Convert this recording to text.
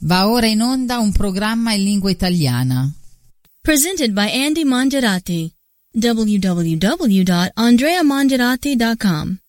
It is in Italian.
Va ora in onda un programma in lingua italiana. Presented by Andy Mongerati. www.andreamongerati.com